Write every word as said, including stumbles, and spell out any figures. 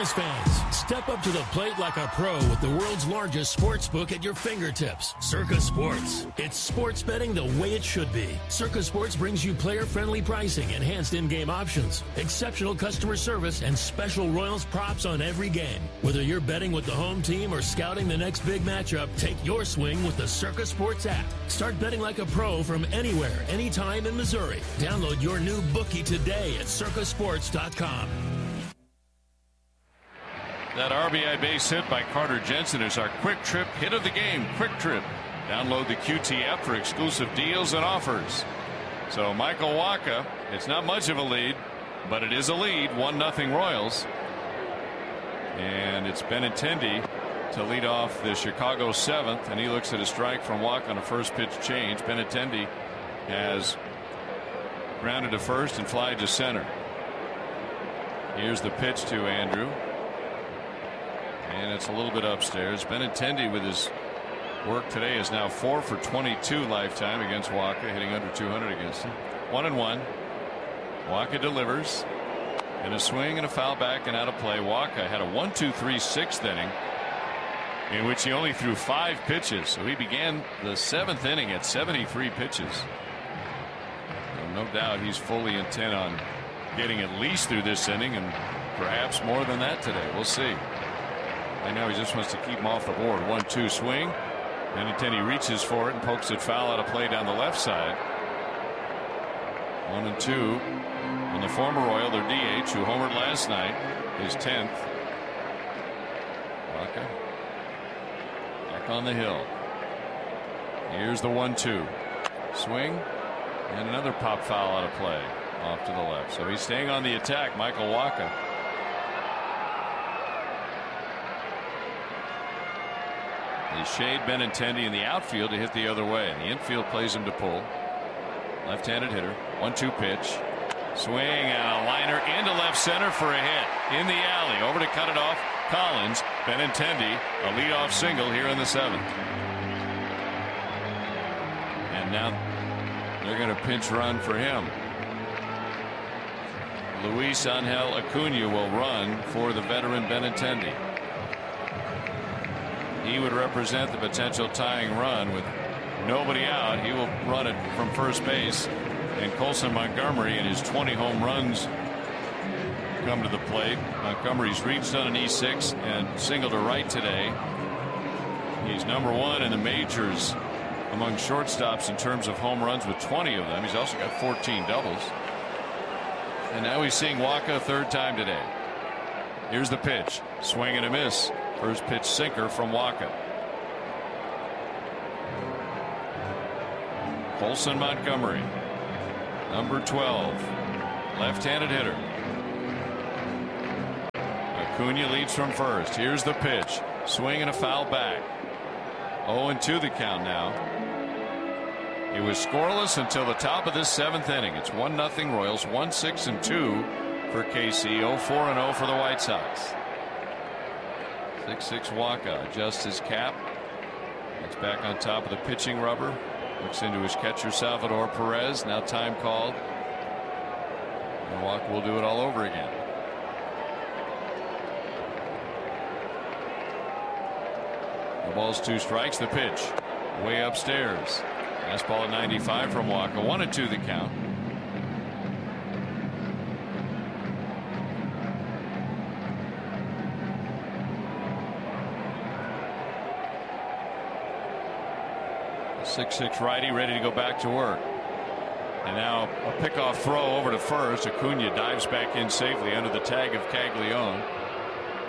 Twins fans, step up to the plate like a pro with the world's largest sports book at your fingertips. Circa Sports. It's sports betting the way it should be. Circa Sports brings you player-friendly pricing, enhanced in-game options, exceptional customer service, and special Royals props on every game. Whether you're betting with the home team or scouting the next big matchup, take your swing with the Circa Sports app. Start betting like a pro from anywhere, anytime in Missouri. Download your new bookie today at circa sports dot com. That R B I base hit by Carter Jensen is our Quick Trip hit of the game. Quick Trip. Download the Q T app for exclusive deals and offers. So Michael Wacha, it's not much of a lead, but it is a lead. one nothing Royals. And it's Benintendi to lead off the Chicago seventh, and he looks at a strike from Wacha on a first pitch change. Benintendi has grounded to first and fly to center. Here's the pitch to Andrew. And it's a little bit upstairs. Benintendi with his work today is now four for twenty-two lifetime against Wacha, hitting under two hundred against him. One and one. Wacha delivers. And a swing and a foul back and out of play. Wacha had a one two three sixth inning in which he only threw five pitches. So he began the seventh inning at seventy-three pitches. And no doubt he's fully intent on getting at least through this inning and perhaps more than that today. We'll see. I know he just wants to keep him off the board. one two swing. Benintendi reaches for it and pokes it foul out of play down the left side. One and two on the former Royal, their D H, who homered last night, his tenth. Wacha back on the hill. Here's the one two. Swing and another pop foul out of play off to the left. So he's staying on the attack, Michael Wacha. They shade Benintendi in the outfield to hit the other way. And the infield plays him to pull. Left-handed hitter. one two pitch. Swing and a liner into left center for a hit. In the alley. Over to cut it off. Collins. Benintendi. A leadoff single here in the seventh. And now they're going to pinch run for him. Luis Angel Acuna will run for the veteran Benintendi. He would represent the potential tying run with nobody out. He will run it from first base, and Colson Montgomery and his twenty home runs come to the plate. Montgomery's reached on an E six and singled to right today. He's number one in the majors among shortstops in terms of home runs with twenty of them. He's also got fourteen doubles. And now he's seeing Wacha a third time today. Here's the pitch. Swing and a miss. First pitch sinker from Wacha. Colson Montgomery, number twelve, left-handed hitter. Acuna leads from first. Here's the pitch. Swing and a foul back. oh and two the count now. It was scoreless until the top of this seventh inning. It's one nothing Royals. one six and two for K C. oh four and oh for the White Sox. six six Wacha adjusts his cap. Gets back on top of the pitching rubber. Looks into his catcher Salvador Perez. Now time called. And Wacha will do it all over again. The ball's two strikes. The pitch way upstairs. Fastball at ninety-five from Wacha. One and two the count. six six righty ready to go back to work. And now a pickoff throw over to first. Acuna dives back in safely under the tag of Caglione.